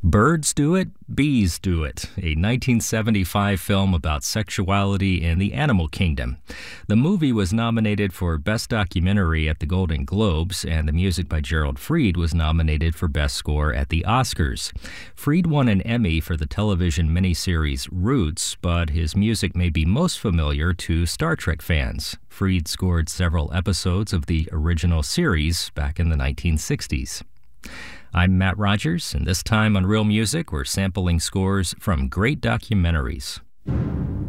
Birds Do It, Bees Do It, a 1975 film about sexuality in the animal kingdom. The movie was nominated for Best Documentary at the Golden Globes, and the music by Gerald Fried was nominated for Best Score at the Oscars. Fried won an Emmy for the television miniseries Roots, but his music may be most familiar to Star Trek fans. Fried scored several episodes of the original series back in the 1960s. I'm Matt Rogers, and this time on Real Music, we're sampling scores from great documentaries.